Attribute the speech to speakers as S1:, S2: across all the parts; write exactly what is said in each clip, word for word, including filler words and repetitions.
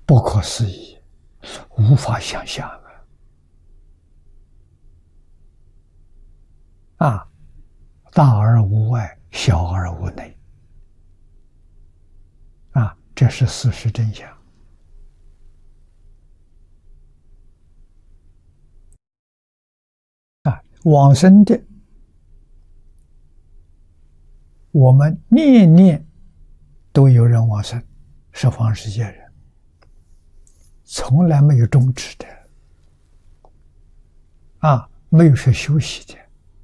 S1: 不可思议，无法想象啊！啊，大而无外，小而无内，啊，这是事实真相。啊，往生的，我们念念都有人往生，十方世界人，从来没有终止的，啊，没有说休息的。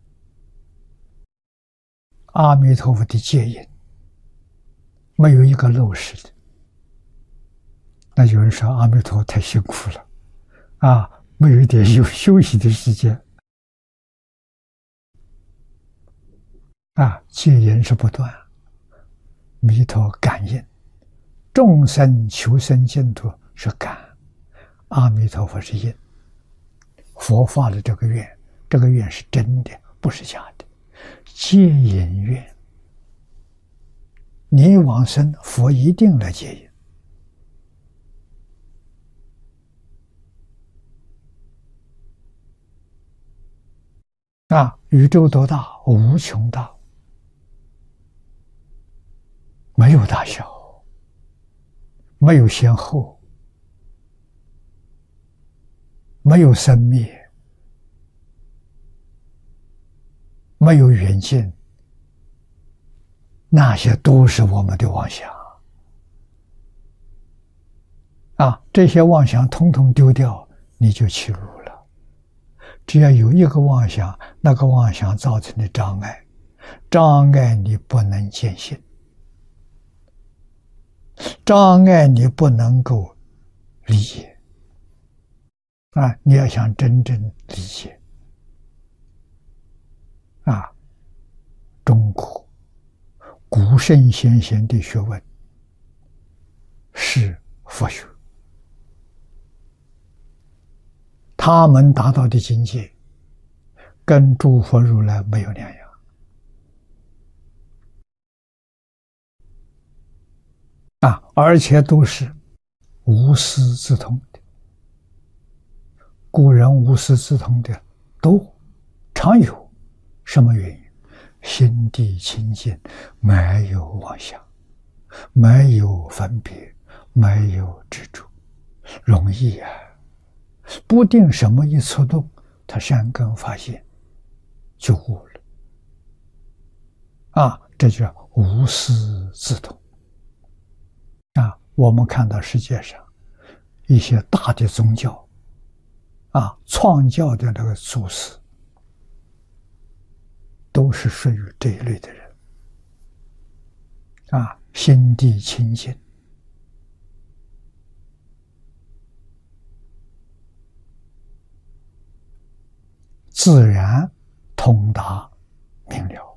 S1: 阿弥陀佛的戒引，没有一个漏失的。那有人说阿弥陀佛太辛苦了，啊，没有一点有休息的时间。啊，戒引是不断，弥陀感应，众生求生净土是感，阿弥陀佛是应。佛发的这个愿，这个愿是真的，不是假的。戒引愿，你往生，佛一定来戒引。啊，宇宙多大，无穷大，没有大小，没有先后，没有生灭，没有远近，那些都是我们的妄想啊！这些妄想统统丢掉，你就起入了。只要有一个妄想，那个妄想造成的障碍，障碍你不能见性，障碍你不能够理解啊！你要想真正理解啊，中国古圣先贤的学问是佛学，他们达到的境界跟诸佛如来没有两样啊，而且都是无师自通的。古人无师自通的都常有，什么原因？心地清净，没有妄想，没有分别，没有执着，容易啊！不定什么一触动，他善根发现就悟了啊！这叫无师自通啊！我们看到世界上一些大的宗教啊，创教的那个祖师，都是属于这一类的人啊，心地清净，自然通达明了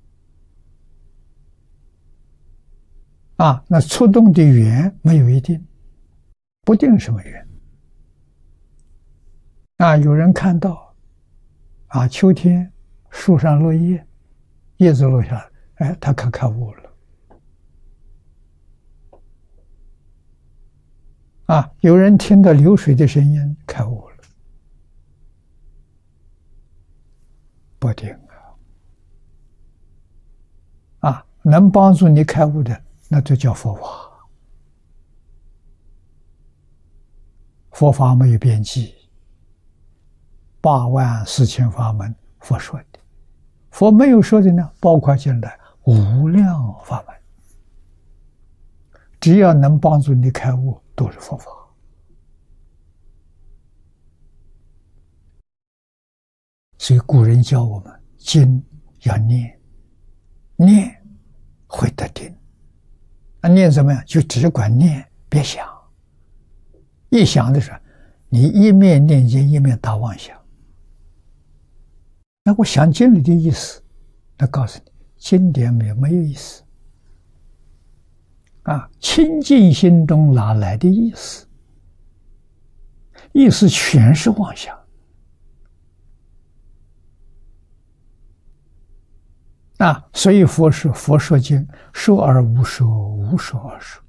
S1: 啊。那触动的缘没有一定，不定什么缘啊。有人看到啊，秋天树上落叶，叶子落下来，哎，他可开悟了啊！有人听到流水的声音，开悟了，不定啊！啊，能帮助你开悟的，那就叫佛法。佛法没有边际，八万四千法门，佛说的。佛没有说的呢，包括进来无量法门，只要能帮助你开悟，都是佛法。所以古人教我们，经要念，念会得定。那念怎么样？就只管念，别想。一想的时候，你一面念经，一面打妄想。那我想经里的意思，那告诉你，经典没有没有意思啊！清净心中哪来的意思？意思全是妄想啊！所以佛说佛说经，说而无说，无说而说。